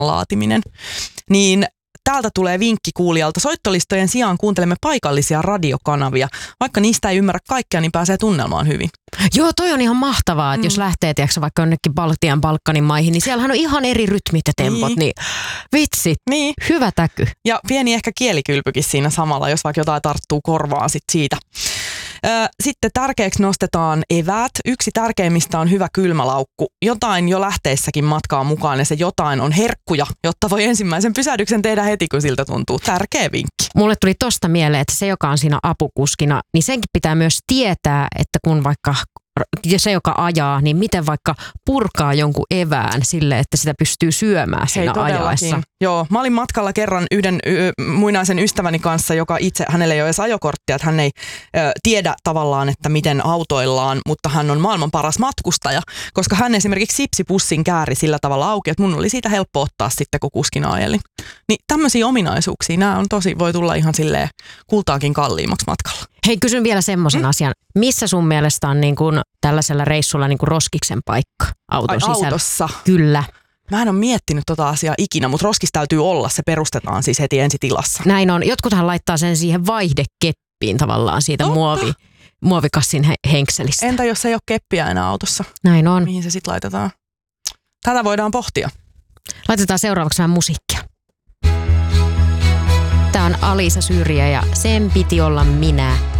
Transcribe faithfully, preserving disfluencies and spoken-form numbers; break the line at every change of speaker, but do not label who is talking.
laatiminen. Niin täältä tulee vinkki kuulijalta. Soittolistojen sijaan kuuntelemme paikallisia radiokanavia. Vaikka niistä ei ymmärrä kaikkea, niin pääsee tunnelmaan hyvin.
Joo, toi on ihan mahtavaa, että mm. jos lähtee tiedätkö, vaikka jonnekin Baltian, Balkanin maihin, niin siellähän on ihan eri rytmit ja tempot. Niin, niin vitsi, niin. Hyvä täky.
Ja pieni ehkä kielikylpykin siinä samalla, jos vaikka jotain tarttuu korvaan sit siitä. Sitten tärkeäksi nostetaan eväät. Yksi tärkeimmistä on hyvä kylmälaukku. Jotain jo lähteessäkin matkaa mukaan ja se jotain on herkkuja, jotta voi ensimmäisen pysähdyksen tehdä heti, kun siltä tuntuu. Tärkeä vinkki.
Mulle tuli tosta mieleen, että se, joka on siinä apukuskina, niin senkin pitää myös tietää, että kun vaikka ja se, joka ajaa, niin miten vaikka purkaa jonkun evään sille, että sitä pystyy syömään siinä
Hei,
ajaessa.
Joo, mä olin matkalla kerran yhden y, muinaisen ystäväni kanssa, joka itse, hänellä ei ole edes ajokorttia, että hän ei ö, tiedä tavallaan, että miten autoillaan, mutta hän on maailman paras matkustaja, koska hän esimerkiksi sipsipussin kääri sillä tavalla auki, että mun oli siitä helppo ottaa sitten, kun kuskina ajeli. Niin tämmöisiä ominaisuuksia, nämä on tosi, voi tulla ihan silleen kultaakin kalliimmaksi matkalla.
Hei, kysyn vielä semmoisen hmm? asian. Missä sun mielestä on niin kuin tällaisella reissulla niin kuin roskiksen paikka auton
Ai,
sisällä?
Autossa?
Kyllä.
Mä en ole miettinyt tota asiaa ikinä, mutta roskis täytyy olla. Se perustetaan siis heti ensitilassa.
Näin on. Jotkuthan laittaa sen siihen vaihdekeppiin tavallaan siitä muovi, muovikassin he- henkselistä.
Entä jos ei ole keppiä enää autossa?
Näin on.
Mihin se sitten laitetaan? Tätä voidaan pohtia.
Laitetaan seuraavaksi vähän musiikkia. Tää on Alisa Syrjä ja Sen piti olla minä.